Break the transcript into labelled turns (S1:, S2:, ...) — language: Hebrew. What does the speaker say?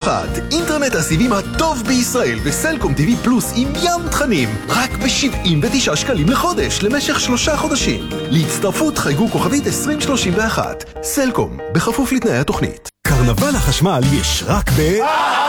S1: אינטרנט הסיבים הטוב בישראל וסלקום TV פלוס עם ים תכנים רק ב-79 שקלים לחודש למשך 3 חודשים. להצטרפות חייגו כוכבית 2031. סלקום, בכפוף לתנאי התוכנית.
S2: קרנבל החשמל יש רק ב...